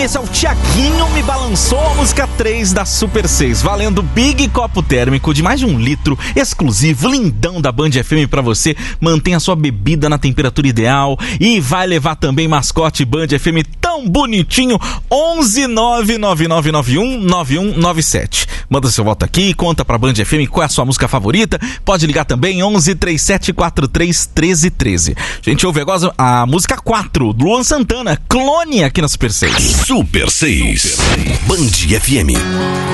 esse é o Thiaguinho Me Balançou, a música 3 da Super 6, valendo Big Copo Térmico de mais de 1 litro, exclusivo, lindão da Band FM pra você. Mantenha a sua bebida na temperatura ideal e vai levar também mascote Band FM tão bonitinho. 11999919197. Manda seu voto aqui, conta pra Band FM qual é a sua música favorita. Pode ligar também 1137431313. A gente ouve agora a música 4 do Luan Santana, Clone, aqui na Super 6. Super 6 Band FM.